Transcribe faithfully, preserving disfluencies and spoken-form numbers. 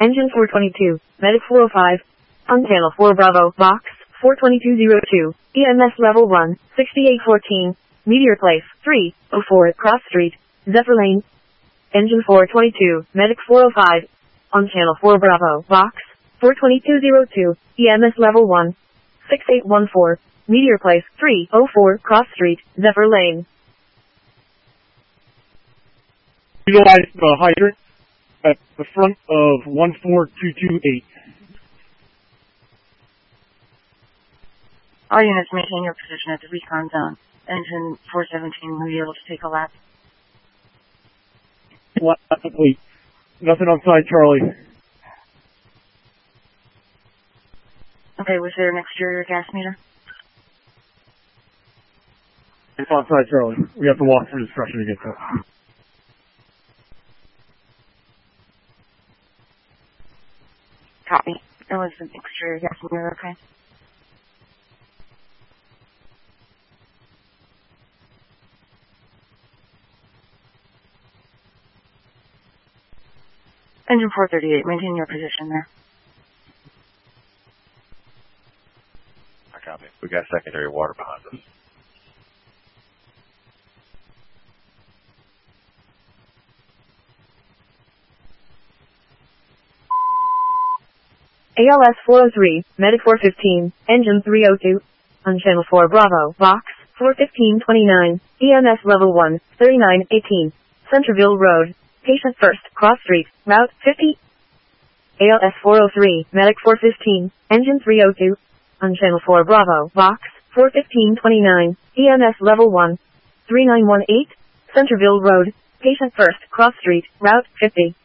Engine four twenty-two, Medic four oh five. On channel four Bravo, Box, four twenty-two oh two, E M S level one, sixty-eight fourteen, Meteor Place, three oh four, Cross Street, Zephyr Lane. Engine four twenty-two, Medic four oh five. On channel four Bravo, Box, four twenty-two oh two, E M S level one, sixty-eight fourteen, Meteor Place, three oh four, Cross Street, Zephyr Lane. Utilize the hydrant at the front of one four two two eight. All units maintain your position at the recon zone. Engine four seventeen will be able to take a lap. Wait, nothing on side Charlie. Okay, was there an exterior gas meter? It's on side Charlie. We have to walk through the structure to get that. Copy. There was an exterior gas meter, okay. Engine four thirty-eight, maintain your position there. I copy. We got secondary water behind us. A L S four oh three, Medic four fifteen, Engine three oh two. On channel four Bravo, Box, four fifteen twenty-nine, E M S level one, thirty-nine eighteen, Centerville Road. Patient first, Cross Street, Route fifty. A L S four oh three, Medic four fifteen, Engine three oh two. On channel four Bravo, Box, four fifteen twenty-nine, E M S level one, thirty-nine eighteen, Centerville Road. Patient first, Cross Street, Route fifty.